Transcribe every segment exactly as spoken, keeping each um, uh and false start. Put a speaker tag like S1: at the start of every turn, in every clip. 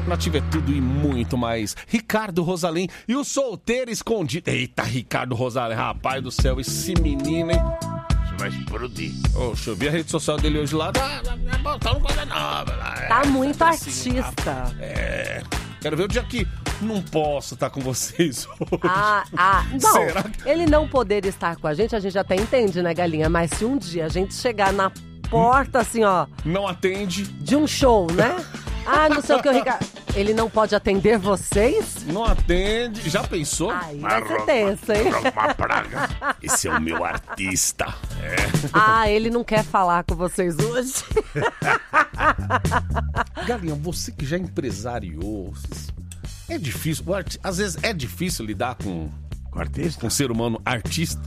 S1: Nativa é tudo e muito mais. Ricardo Rosalim e o solteiro escondido. Eita, Ricardo Rosalim, rapaz do céu, esse menino, hein?
S2: Você vai explodir.
S1: Oxe, eu vi a rede social dele hoje lá. Tá, tá, coisa nova.
S3: Tá
S1: é,
S3: muito
S1: assim,
S3: artista.
S1: É. Quero ver o dia que não posso estar com vocês hoje.
S3: Ah, ah, não.
S1: Será que...
S3: Ele não poder estar com a gente, a gente até entende, né, Galinha? Mas se um dia a gente chegar na porta, assim, ó...
S1: Não atende.
S3: De um show, né? Ah, não sei o que o Ricardo... Ele não pode atender vocês?
S1: Não atende. Já pensou?
S3: Aí vai ser tenso, hein?
S2: Uma praga.
S1: Esse é o meu artista. É.
S3: Ah, ele não quer falar com vocês hoje.
S1: Galinha, você que já empresariou, é difícil, às vezes é difícil lidar com,
S2: com artista,
S1: com um ser humano artista.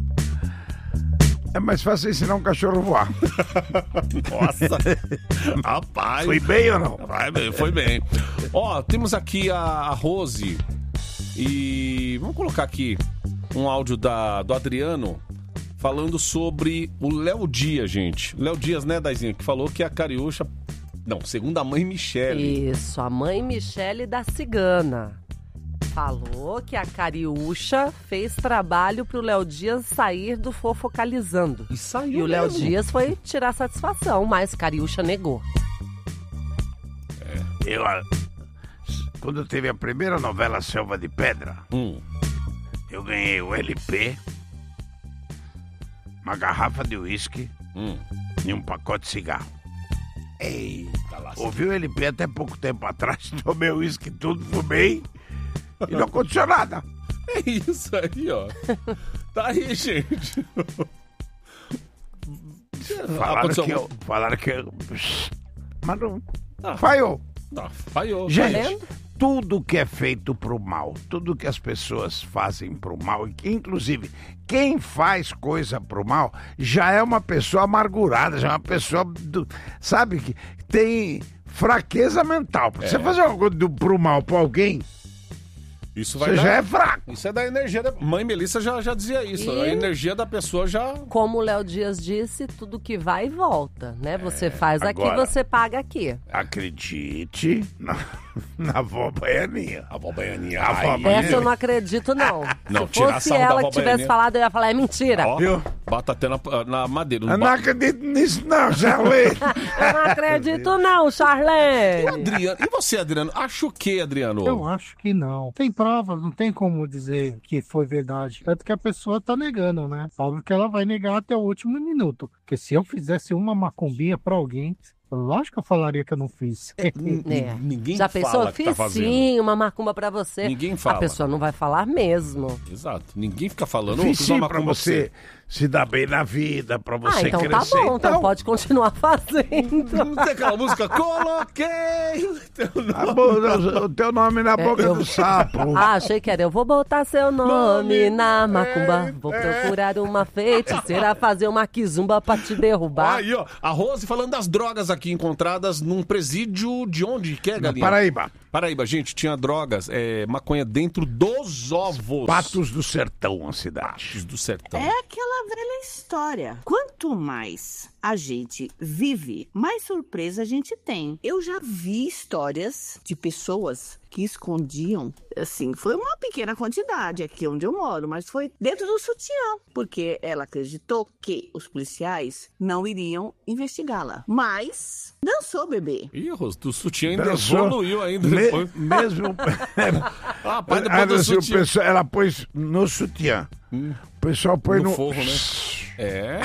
S2: É mais fácil ensinar um cachorro a voar.
S1: Nossa, rapaz.
S2: Foi bem ou não?
S1: Vai bem, foi bem. Ó, temos aqui a, a Rose e vamos colocar aqui um áudio da, do Adriano falando sobre o Léo Dias, gente. Léo Dias, né, Daizinho, que falou que a Cariúcha... Não, segundo a mãe Michele.
S3: Isso, a mãe Michele da Cigana. Falou que a Cariúcha fez trabalho pro Léo Dias sair do Fofocalizando.
S1: E saiu
S3: E o Léo
S1: mesmo.
S3: Dias foi tirar satisfação, mas Cariúcha negou.
S2: É. Eu, quando teve a primeira novela Selva de Pedra,
S1: hum.
S2: eu ganhei o L P, uma garrafa de uísque
S1: hum.
S2: e um pacote de cigarro. Eita, lá. Ouvi o L P até pouco tempo atrás, tomei o uísque tudo, fumei e não aconteceu nada.
S1: É isso aí, ó. Tá aí, gente.
S2: Falaram que eu... Falaram que eu... Mas não...
S1: Ah,
S2: falhou.
S1: Tá, falhou.
S2: Gente, tudo que é feito pro mal, tudo que as pessoas fazem pro mal, inclusive quem faz coisa pro mal, já é uma pessoa amargurada, já é uma pessoa, do, sabe, que tem fraqueza mental. Pra é. você fazer algo do, pro mal pra alguém,
S1: isso vai
S2: você
S1: dar...
S2: já é fraco.
S1: Isso é da energia da... Mãe Melissa já, já dizia isso.
S3: E...
S1: A energia da pessoa já...
S3: Como o Léo Dias disse, tudo que vai e volta, né? Você é, faz
S2: agora,
S3: aqui, você paga aqui.
S2: Acredite na, na avó Baianinha.
S1: A avó Baianinha.
S2: A avó
S3: Baianinha. Essa eu não acredito, não.
S1: Não,
S3: se fosse ela que tivesse Baianinha. falado, eu ia falar, é mentira.
S1: Ó, viu? Bata até na, na madeira.
S2: Eu não ba... acredito nisso não, Charlene.
S3: Eu não acredito não, Charlene.
S1: E, Adriano, e você, Adriano? Acho o que, Adriano?
S4: Eu acho que não. Tem provas, não tem como dizer que foi verdade. Tanto que a pessoa tá negando, né? Óbvio que ela vai negar até o último minuto. Porque se eu fizesse uma macumbinha pra alguém... Lógico que eu falaria que eu não fiz.
S3: É.
S1: Ninguém
S3: Já
S1: fala
S3: pensou?
S1: que
S3: Fiz
S1: tá fazendo.
S3: sim, uma macumba pra você.
S1: Ninguém fala.
S3: A pessoa não vai falar mesmo.
S1: Exato. Ninguém fica falando.
S2: Fiz sim pra você se dar bem na vida, pra você
S3: ah, então
S2: crescer.
S3: tá bom, então,
S2: então
S3: pode continuar fazendo.
S1: Não tem aquela música? Coloquei o teu nome,
S2: bo- o teu nome na boca é, eu... do sapo.
S3: Ah, achei que era. Eu vou botar seu nome, nome na macumba.
S1: é,
S3: Vou
S1: é.
S3: procurar uma feiticeira, fazer uma quizumba pra te derrubar.
S1: Aí, ó. A Rose falando das drogas aqui encontradas num presídio de onde que é, Galinha?
S2: Paraíba.
S1: Paraíba, gente, tinha drogas, é, maconha dentro dos ovos.
S2: Patos do Sertão, a cidade.
S1: Patos do Sertão.
S5: É aquela velha história. Quanto mais a gente vive, mais surpresa a gente tem. Eu já vi histórias de pessoas que escondiam, assim, foi uma pequena quantidade aqui onde eu moro, mas foi dentro do sutiã, porque ela acreditou que os policiais não iriam investigá-la. Mas dançou, bebê.
S1: Ih, Rose, do sutiã ainda
S2: Dançou.
S1: evoluiu ainda
S2: Me,
S1: depois.
S2: mesmo...
S1: ah, pai, depois
S2: ah,
S1: do
S2: assim,
S1: sutiã.
S2: O pessoal, ela pôs no sutiã. Hum. O pessoal põe no...
S1: no forro, né? É.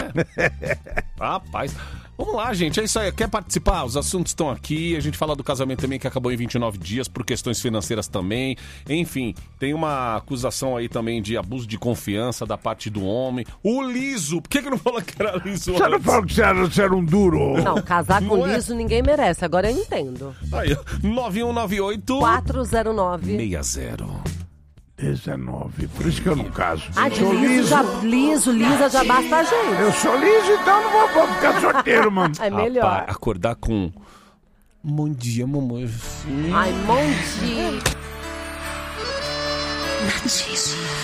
S1: Rapaz. Vamos lá, gente. É isso aí. Quer participar? Os assuntos estão aqui. A gente fala do casamento também, que acabou em vinte e nove dias, por questões financeiras também. Enfim, tem uma acusação aí também de abuso de confiança da parte do homem. O liso. Por que que não falou que era liso?
S2: Você não falou que você era, você era um duro?
S3: Não, casar com
S1: Não é?
S3: liso ninguém merece. Agora eu entendo.
S1: Aí, nove um nove oito
S3: quatro zero nove
S1: seis zero.
S2: dezenove, por isso que eu não caso.
S3: Ah, de liso, liso. Já, liso, lisa já basta a gente.
S2: Eu sou liso, então não vou, vou ficar solteiro, mano.
S3: É melhor.
S1: Rapaz, acordar com... Bom dia, mamãe.
S3: Ai, bom dia.
S6: Natícia.